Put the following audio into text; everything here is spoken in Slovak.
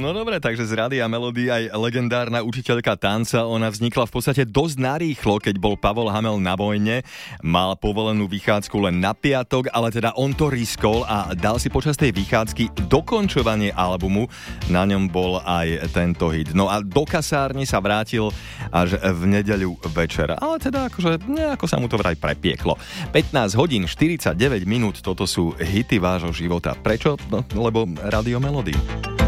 No dobre, takže z Rádia Melody aj legendárna učiteľka tanca, ona vznikla v podstate dosť narýchlo, keď bol Pavol Hamel na vojne, mal povolenú vychádzku len na piatok, ale teda on to riskol a dal si počas tej vychádzky dokončovanie albumu, na ňom bol aj tento hit. No a do kasárne sa vrátil až v nedeľu večer, ale teda akože nejako sa mu to vraj prepieklo. 15 hodín 49 minút, toto sú hity vášho života. Prečo? No, lebo Rádio Melody.